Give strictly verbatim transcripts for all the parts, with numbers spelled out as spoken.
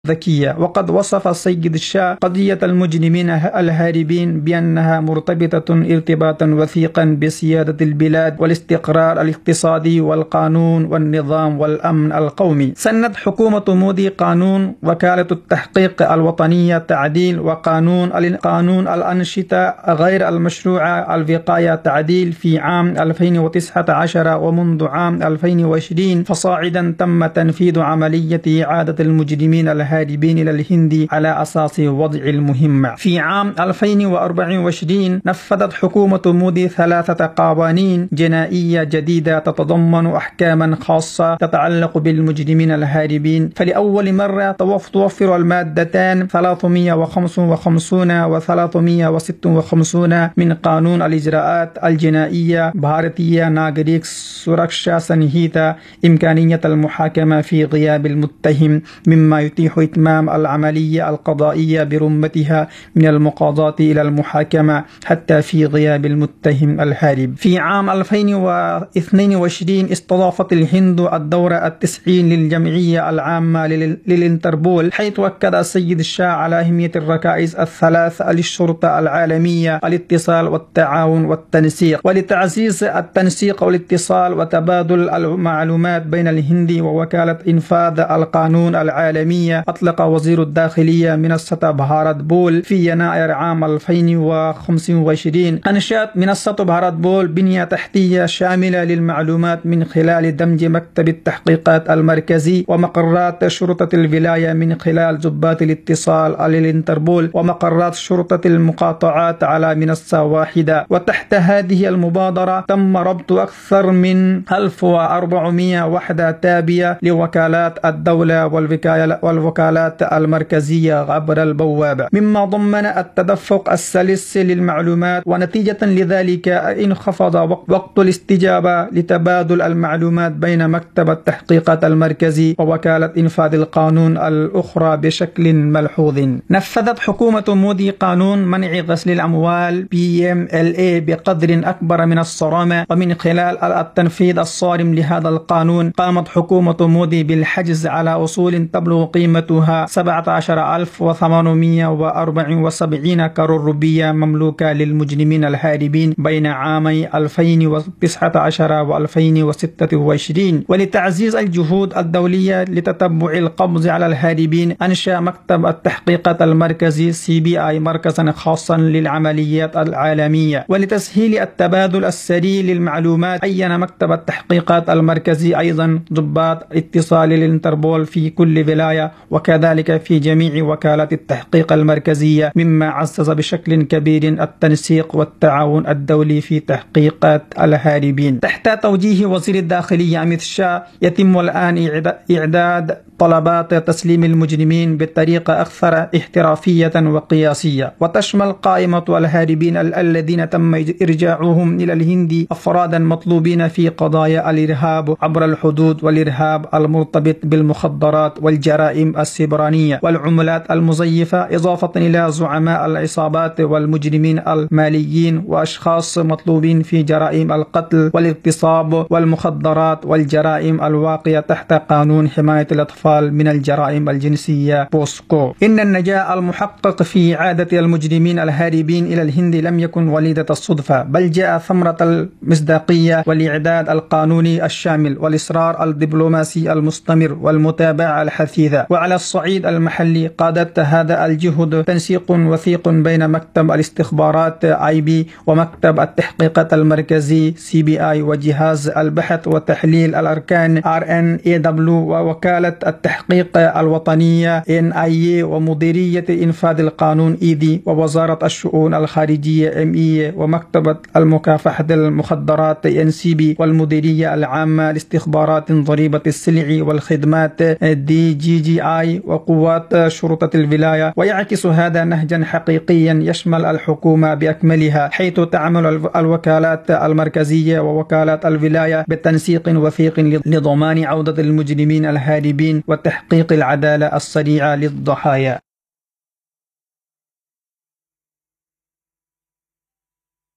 ذكية. وقد وصف السيد الشاه قضية المجرمين الهاربين بأنها مرتبطة ارتباطا وثيقا بسيادة البلاد والاستقرار الاقتصادي والقانون والنظام والأمن القومي. سنت حكومة مودي قانون وكالة التحقيق الوطنية تعديل، وقانون قانون الأنشطة غير المشروعة الوقاية تعديل في عام ألفين وتسعة عشر، ومنذ عام ألفين وعشرين فصاعدا تم تنفيذ عملية إعادة المجرمين الهاربين الهاربين إلى الهند على أساس وضع المهمة. في عام ألفين وأربعة وعشرين نفذت حكومة مودي ثلاثة قوانين جنائية جديدة تتضمن أحكاما خاصة تتعلق بالمجرمين الهاربين. فلأول مرة توفر المادتان ثلاثمئة وخمسة وخمسين و ثلاثمئة وستة وخمسين من قانون الإجراءات الجنائية بهارتية ناغريك سوركشا سنهيتا إمكانية المحاكمة في غياب المتهم، مما يتيح إتمام العملية القضائية برمتها من المقاضاة إلى المحاكمة حتى في غياب المتهم الهارب. في عام ألفين واثنين وعشرين استضافت الهند الدورة التسعين للجمعية العامة للإنتربول، حيث أكد السيد الشاه على أهمية الركائز الثلاث للشرطة العالمية: الاتصال والتعاون والتنسيق. ولتعزيز التنسيق والاتصال وتبادل المعلومات بين الهند ووكالة إنفاذ القانون العالمية، أطلق وزير الداخلية منصة بهارت بول في يناير عام ألفين وخمسة وعشرين. أنشأت منصة بهارت بول بنية تحتية شاملة للمعلومات من خلال دمج مكتب التحقيقات المركزي ومقرات شرطة الولاية من خلال ضباط الاتصال للإنتربول ومقرات شرطة المقاطعات على منصة واحدة. وتحت هذه المبادرة تم ربط أكثر من ألف وأربعمئة وحدة تابعة لوكالات الدولة والوكالة والوكالات المركزية عبر البوابة، مما ضمن التدفق السلس للمعلومات. ونتيجة لذلك انخفض وقت الاستجابة لتبادل المعلومات بين مكتب التحقيقات المركزي ووكالة إنفاذ القانون الأخرى بشكل ملحوظ. نفذت حكومة مودي قانون منع غسل الأموال بي إم إل إيه بقدر أكبر من الصرامة، ومن خلال التنفيذ الصارم لهذا القانون قامت حكومة مودي بالحجز على أصول تبلغ قيمتها سبعة عشر ألف وثمانمئة وأربعة وسبعين كرور روبية مملوكة للمجرمين الهاربين بين عامي ألفين وتسعة عشر و ألفين وستة وعشرين. ولتعزيز الجهود الدولية لتتبع القبض على الهاربين، أنشأ مكتب التحقيقات المركزي سي بي آي مركزا خاصا للعمليات العالمية. ولتسهيل التبادل السريع للمعلومات عين مكتب التحقيقات المركزي أيضا ضباط اتصال للإنتربول في كل ولاية، وكذلك في جميع وكالات التحقيق المركزية، مما عزز بشكل كبير التنسيق والتعاون الدولي في تحقيقات الهاربين. تحت توجيه وزير الداخلية أميت شاه يتم الآن إعداد طلبات تسليم المجرمين بطريقة أكثر احترافية وقياسية، وتشمل قائمة الهاربين الذين تم إرجاعهم إلى الهند أفرادا مطلوبين في قضايا الإرهاب عبر الحدود والإرهاب المرتبط بالمخدرات والجرائم السيبرانية والعملات المزيفة، إضافة إلى زعماء العصابات والمجرمين الماليين وأشخاص مطلوبين في جرائم القتل والاغتصاب والمخدرات والجرائم الواقعة تحت قانون حماية الأطفال من الجرائم الجنسية بوسكو. إن النجاح المحقق في إعادة المجرمين الهاربين إلى الهند لم يكن وليدة الصدفة، بل جاء ثمرة المصداقية والإعداد القانوني الشامل والإصرار الدبلوماسي المستمر والمتابعة الحثيثة. وعلى الصعيد المحلي قادت هذا الجهد تنسيق وثيق بين مكتب الاستخبارات آي بي ومكتب التحقيقات المركزي سي بي آي وجهاز البحث وتحليل الأركان آر إن إيه دبليو ووكالة التحقيق الوطنية إن آي إيه ومديرية إنفاذ القانون إي دي ووزارة الشؤون الخارجية إم إي ومكتب المكافحة المخدرات إن سي بي والمديرية العامة لاستخبارات ضريبة السلع والخدمات دي جي جي آي وقوات شرطة الولاية. ويعكس هذا نهجا حقيقيا يشمل الحكومة بأكملها، حيث تعمل الوكالات المركزية ووكالات الولاية بتنسيق وثيق لضمان عودة المجرمين الهاربين وتحقيق العدالة السريعة للضحايا.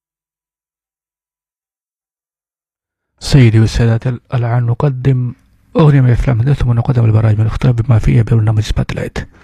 سيدي والسادة، الآن نقدم أغنية من الأفلام ثم نقدم البرامج من الاختلاف بما فيها برنامج سبوت لايت.